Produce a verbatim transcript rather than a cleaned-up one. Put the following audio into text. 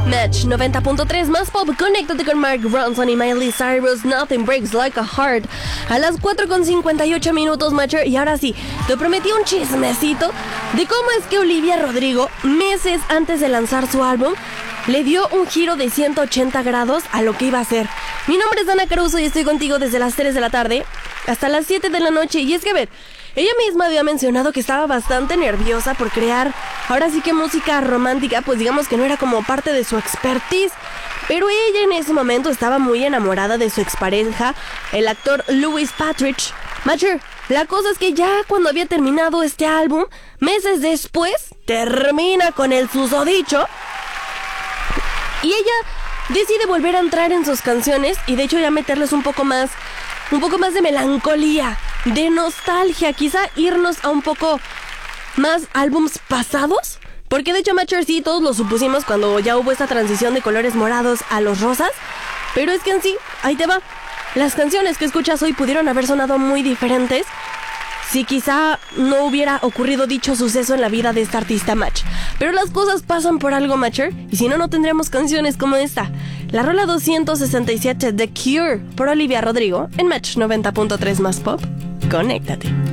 Match noventa punto tres más pop. Conéctate con Mark Ronson y Miley Cyrus. Nothing breaks like a heart. A las cuatro con cincuenta y ocho minutos, Matcher. Y ahora sí, te prometí un chismecito de cómo es que Olivia Rodrigo, meses antes de lanzar su álbum, le dio un giro de ciento ochenta grados a lo que iba a hacer. Mi nombre es Dana Caruso y estoy contigo desde las tres de la tarde hasta las siete de la noche. Y es que, a ver, ella misma había mencionado que estaba bastante nerviosa por crear, ahora sí que música romántica, pues digamos que no era como parte de su expertise. Pero ella en ese momento estaba muy enamorada de su expareja, el actor Louis Patrick. Matcher, la cosa es que ya cuando había terminado este álbum, meses después, termina con el susodicho. Y ella decide volver a entrar en sus canciones y de hecho ya meterles un poco más, un poco más de melancolía, de nostalgia, quizá irnos a un poco más álbums pasados. Porque de hecho, Matcher, sí, todos lo supusimos cuando ya hubo esta transición de colores morados a los rosas. Pero es que en sí, ahí te va. Las canciones que escuchas hoy pudieron haber sonado muy diferentes si quizá no hubiera ocurrido dicho suceso en la vida de esta artista Match. Pero las cosas pasan por algo, Matcher, y si no, no tendremos canciones como esta. La rola doscientos sesenta y siete, The Cure, por Olivia Rodrigo, en Match noventa punto tres más pop. Conéctate.